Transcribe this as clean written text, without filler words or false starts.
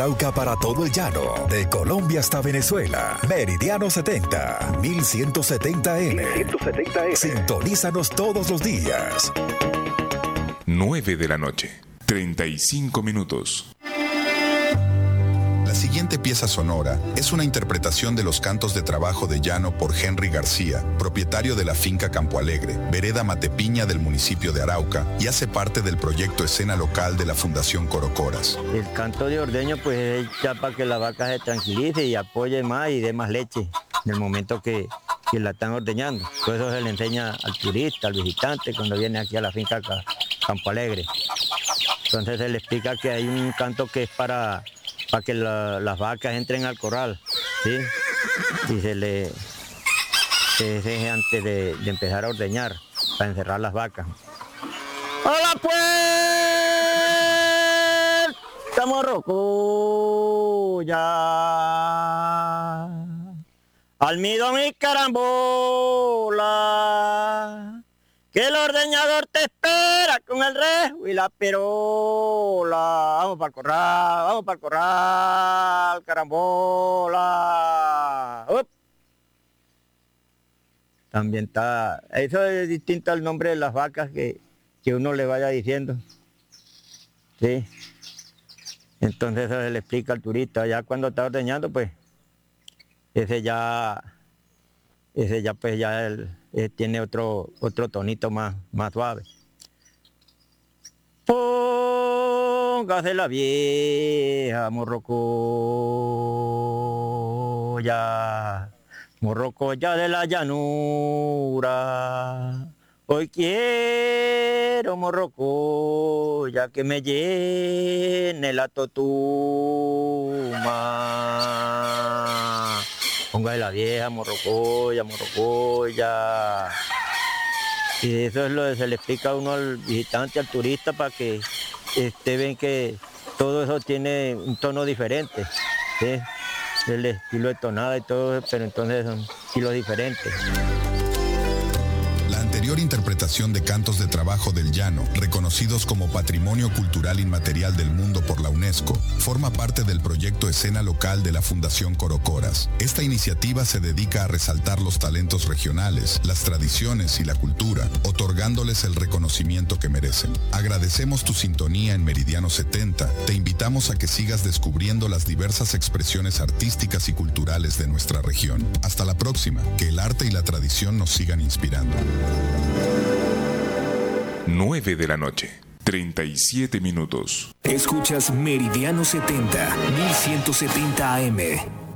Arauca para todo el llano, de Colombia hasta Venezuela. Meridiano 70, 1170M. Sintonízanos todos los días. 9 de la noche, 35 minutos. La siguiente pieza sonora es una interpretación de los cantos de trabajo de llano por Henry García, propietario de la finca Campo Alegre, vereda Matepiña del municipio de Arauca, y hace parte del proyecto Escena Local de la Fundación Corocoras. El canto de ordeño pues es ya para que la vaca se tranquilice y apoye más y dé más leche en el momento que la están ordeñando. Todo eso se le enseña al turista, al visitante cuando viene aquí a la finca Campo Alegre. Entonces se le explica que hay un canto que es para que las vacas entren al corral, ¿sí? Y se deje antes de empezar a ordeñar, para encerrar las vacas. ¡Hola pues! ¡Estamos Rocoya! ¡Almidón y carambola! Que el ordeñador te espera con el rejo y la perola. Vamos para el corral, carambola. ¡Up! También está, eso es distinto al nombre de las vacas que uno le vaya diciendo. Sí. Entonces eso se le explica al turista. Ya cuando está ordeñando, pues, ese ya pues ya tiene otro tonito más suave. Póngase la vieja morrocoya, morrocoya de la llanura. Hoy quiero morrocoya que me llene la totuma. Póngase la vieja morrocoya, morrocoya. Y eso es lo que se le explica a uno al visitante, al turista, para que ven que todo eso tiene un tono diferente, ¿sí? El estilo de tonada y todo, pero entonces son estilos diferentes. La anterior interpretación de cantos de trabajo del llano, reconocidos como Patrimonio Cultural Inmaterial del Mundo por la UNESCO, forma parte del proyecto Escena Local de la Fundación Corocoras. Esta iniciativa se dedica a resaltar los talentos regionales, las tradiciones y la cultura, otorgándoles el reconocimiento que merecen. Agradecemos tu sintonía en Meridiano 70. Te invitamos a que sigas descubriendo las diversas expresiones artísticas y culturales de nuestra región. Hasta la próxima, que el arte y la tradición nos sigan inspirando. 9 de la noche, 37 minutos. Escuchas Meridiano 70, 1170 AM.